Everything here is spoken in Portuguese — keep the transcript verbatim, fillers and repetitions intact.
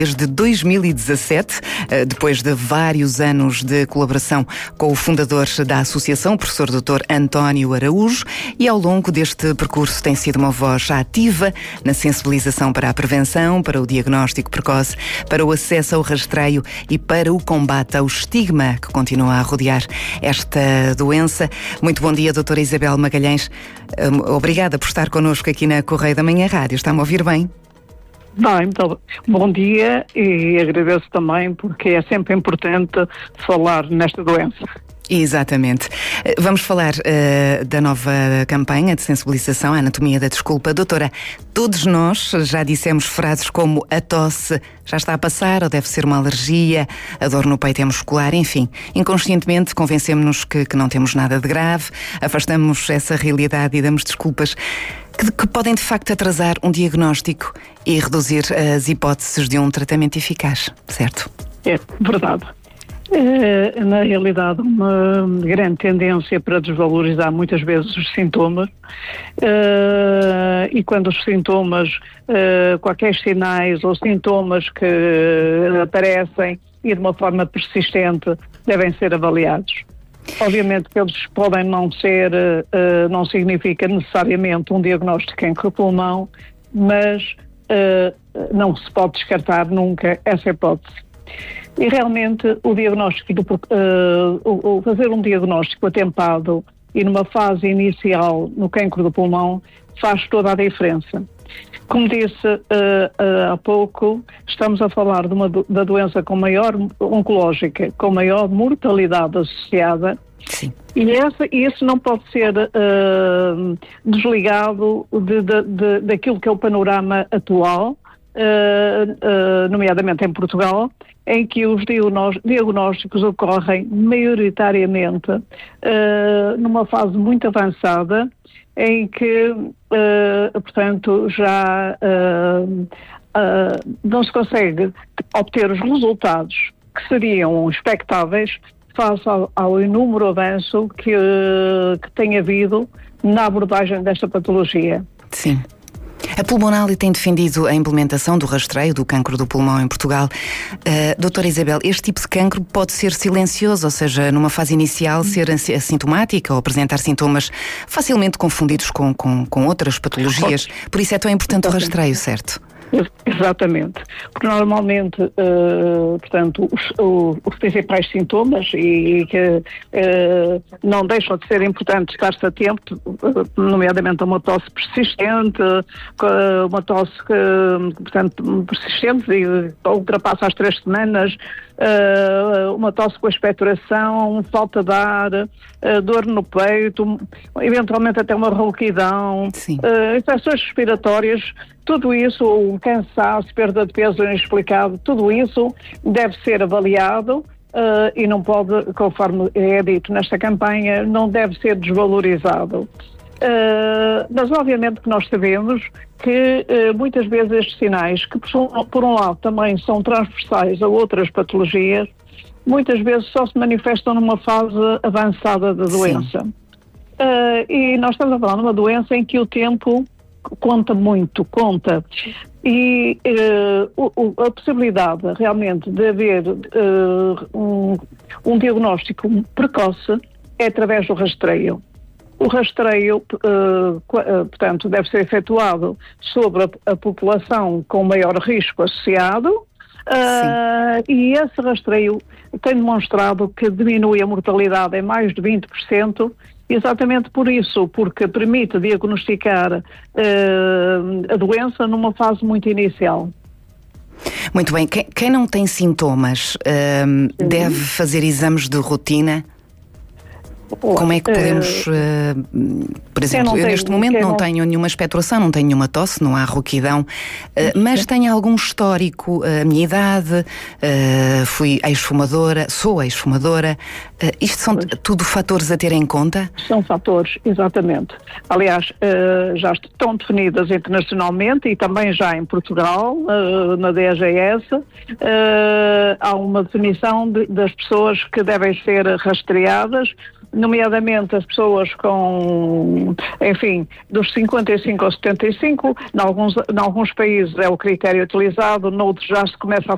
Desde dois mil e dezassete, depois de vários anos de colaboração com o fundador da associação, o professor doutor António Araújo, e ao longo deste percurso tem sido uma voz ativa na sensibilização para a prevenção, para o diagnóstico precoce, para o acesso ao rastreio e para o combate ao estigma que continua a rodear esta doença. Muito bom dia, doutora Isabel Magalhães. Obrigada por estar connosco aqui na Correio da Manhã Rádio. Está-me a ouvir bem? Bem, então, bom dia, e agradeço também porque é sempre importante falar nesta doença. Exatamente. Vamos falar uh, da nova campanha de sensibilização à anatomia da desculpa. Doutora, todos nós já dissemos frases como a tosse já está a passar ou deve ser uma alergia, a dor no peito é muscular, enfim. Inconscientemente convencemos-nos que, que não temos nada de grave, afastamos essa realidade e damos desculpas que, que podem de facto atrasar um diagnóstico e reduzir as hipóteses de um tratamento eficaz, certo? É verdade. É, na realidade, uma grande tendência para desvalorizar muitas vezes os sintomas, uh, e quando os sintomas, uh, quaisquer sinais ou sintomas que aparecem e de uma forma persistente devem ser avaliados. Obviamente que eles podem não ser, uh, não significa necessariamente um diagnóstico em pulmão, mas uh, não se pode descartar nunca essa hipótese. E realmente o diagnóstico, do, uh, o, o fazer um diagnóstico atempado e numa fase inicial no cancro do pulmão faz toda a diferença. Como disse uh, uh, há pouco, estamos a falar de uma do, da doença com maior oncológica, com maior mortalidade associada. Sim. E essa, isso não pode ser uh, desligado de, de, de, daquilo que é o panorama atual, uh, uh, nomeadamente em Portugal, em que os diagnósticos ocorrem maioritariamente uh, numa fase muito avançada, em que, uh, portanto, já uh, uh, não se consegue obter os resultados que seriam expectáveis face ao, ao inúmero avanço que, uh, que tem havido na abordagem desta patologia. Sim. A Pulmonale tem defendido a implementação do rastreio do cancro do pulmão em Portugal. Uh, doutora Isabel, este tipo de cancro pode ser silencioso, ou seja, numa fase inicial ser assintomática ou apresentar sintomas facilmente confundidos com, com, com outras patologias. Por isso é tão importante o rastreio, certo? Exatamente, porque normalmente, uh, portanto, os, o, os principais sintomas e que uh, não deixam de ser importantes estar-se a tempo, uh, nomeadamente uma tosse persistente, uh, uma tosse que, portanto, persistente e ultrapassa as três semanas, uh, uma tosse com expectoração, falta de ar, uh, dor no peito, eventualmente até uma rouquidão, uh, infecções respiratórias. Tudo isso, um cansaço, perda de peso inexplicado, tudo isso deve ser avaliado uh, e não pode, conforme é dito nesta campanha, não deve ser desvalorizado. Uh, mas obviamente que nós sabemos que uh, muitas vezes estes sinais, que por, por um lado também são transversais a outras patologias, muitas vezes só se manifestam numa fase avançada da doença. Uh, e nós estamos a falar de uma doença em que o tempo conta muito, conta. E uh, o, a possibilidade realmente de haver uh, um, um diagnóstico precoce é através do rastreio. O rastreio, uh, uh, portanto, deve ser efetuado sobre a, a população com maior risco associado, uh, e esse rastreio tem demonstrado que diminui a mortalidade em mais de vinte por cento. Exatamente por isso, porque permite diagnosticar uh, a doença numa fase muito inicial. Muito bem. Quem, quem não tem sintomas uh, deve fazer exames de rotina? Como é que podemos, uh, por exemplo, eu neste momento não tenho nenhuma expectoração, não tenho nenhuma tosse, não há rouquidão, uh, mas tenho algum histórico, a minha idade, uh, fui ex-fumadora, sou ex-fumadora, uh, isto são pois. tudo fatores a ter em conta? São fatores, exatamente. Aliás, uh, já estão definidas internacionalmente e também já em Portugal, uh, na D G S, uh, há uma definição de, das pessoas que devem ser rastreadas, nomeadamente as pessoas com, enfim, dos cinquenta e cinco aos setenta e cinco, em alguns, em alguns países é o critério utilizado, noutros já se começa a